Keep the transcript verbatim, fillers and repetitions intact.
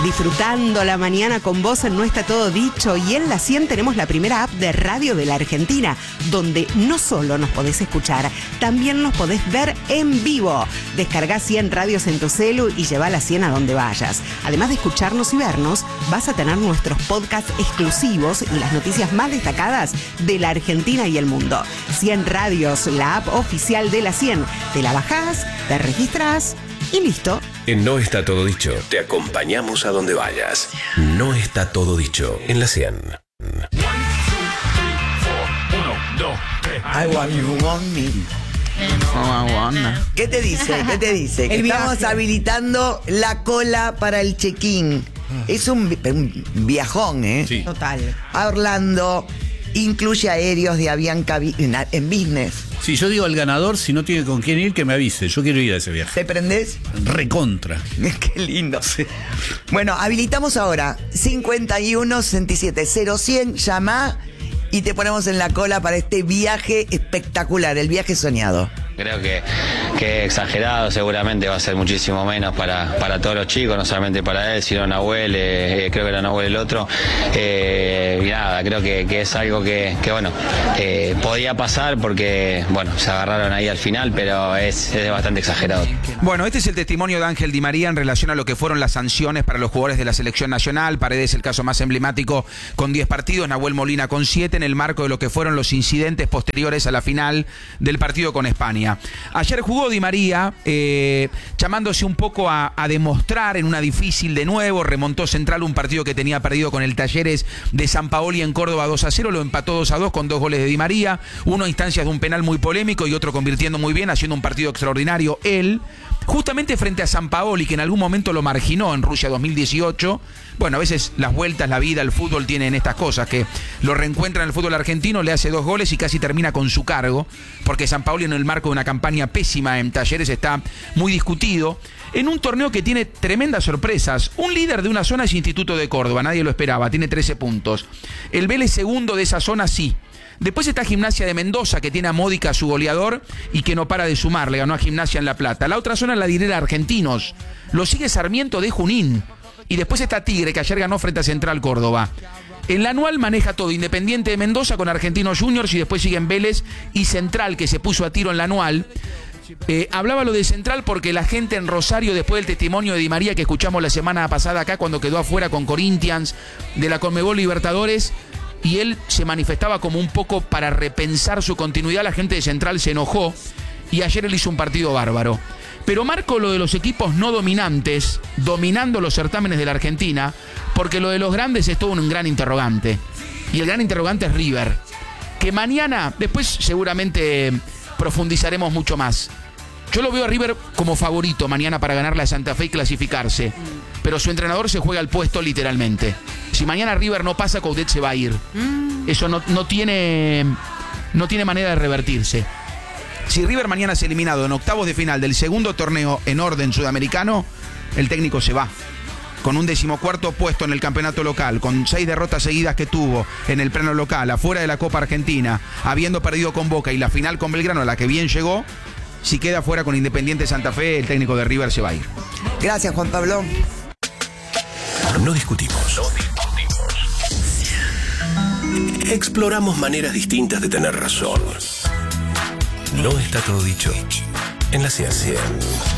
disfrutando la mañana con vos en No Está Todo Dicho, y en la cien tenemos la primera app de radio de la Argentina, donde no solo nos podés escuchar, también nos podés ver en vivo. Descargá cien radios en tu celu y llevá la cien a donde vayas. Además de escucharnos y vernos, vas a tener nuestros podcasts exclusivos y las noticias más destacadas de la Argentina y el mundo. cien Radios, la app oficial de la cien. Te la bajás, te registrás y listo. En No Está Todo Dicho, te acompañamos a donde vayas. No Está Todo Dicho en la cien. I want you want me. ¿Qué te dice? ¿Qué te dice? Que estamos habilitando la cola para el check-in. Es un, un viajón, ¿eh? Sí. Total. A Orlando, incluye aéreos de Avianca en, en business. Sí, yo digo al ganador, si no tiene con quién ir, que me avise. Yo quiero ir a ese viaje. ¿Te prendés? Recontra. Qué lindo. Sí. Bueno, habilitamos ahora cincuenta y uno sesenta y siete cero cien. Llama y te ponemos en la cola para este viaje espectacular, el viaje soñado. Creo que, que exagerado, seguramente va a ser muchísimo menos para, para todos los chicos, no solamente para él, sino Nahuel, eh, creo que era Nahuel el otro. Eh, y nada, creo que, que es algo que, que bueno, eh, podía pasar porque, bueno, se agarraron ahí al final, pero es, es bastante exagerado. Bueno, este es el testimonio de Ángel Di María en relación a lo que fueron las sanciones para los jugadores de la selección nacional. Paredes, el caso más emblemático, con diez partidos, Nahuel Molina con siete, en el marco de lo que fueron los incidentes posteriores a la final del partido con España. Ayer jugó Di María, eh, llamándose un poco a, a demostrar en una difícil de nuevo. Remontó Central un partido que tenía perdido con el Talleres de San Paoli en Córdoba dos a cero, lo empató dos a dos con dos goles de Di María, uno a instancias de un penal muy polémico y otro convirtiendo muy bien, haciendo un partido extraordinario él, justamente frente a San Paoli, que en algún momento lo marginó en Rusia dos mil dieciocho. Bueno, a veces las vueltas, la vida, el fútbol tienen estas cosas, que lo reencuentra en el fútbol argentino, le hace dos goles y casi termina con su cargo, porque San Paoli en el marco de una campaña pésima en Talleres está muy discutido, en un torneo que tiene tremendas sorpresas. Un líder de una zona es Instituto de Córdoba, nadie lo esperaba, tiene trece puntos. El Vélez segundo de esa zona, sí. Después está Gimnasia de Mendoza, que tiene a Módica, su goleador, y que no para de sumar, le ganó a Gimnasia en La Plata. La otra zona es la direra Argentinos, lo sigue Sarmiento de Junín. Y después está Tigre, que ayer ganó frente a Central Córdoba. En la anual maneja todo Independiente de Mendoza con Argentinos Juniors, y después siguen Vélez y Central, que se puso a tiro en la anual. Eh, hablaba lo de Central porque la gente en Rosario, después del testimonio de Di María que escuchamos la semana pasada acá cuando quedó afuera con Corinthians de la Conmebol Libertadores, y él se manifestaba como un poco para repensar su continuidad, la gente de Central se enojó y ayer él hizo un partido bárbaro. Pero marco lo de los equipos no dominantes, dominando los certámenes de la Argentina, porque lo de los grandes es todo un gran interrogante. Y el gran interrogante es River, que mañana, después seguramente profundizaremos mucho más. Yo lo veo a River como favorito mañana para ganarle a Santa Fe y clasificarse. Pero su entrenador se juega al puesto literalmente. Si mañana River no pasa, Coudet se va a ir. Eso no, no tiene, no tiene manera de revertirse. Si River mañana es eliminado en octavos de final del segundo torneo en orden sudamericano, el técnico se va. Con un decimocuarto puesto en el campeonato local, con seis derrotas seguidas que tuvo en el plano local, afuera de la Copa Argentina, habiendo perdido con Boca y la final con Belgrano, a la que bien llegó, si queda fuera con Independiente Santa Fe, el técnico de River se va a ir. Gracias, Juan Pablo. No discutimos. No discutimos. Exploramos maneras distintas de tener razón. No Está Todo Dicho en la ciencia.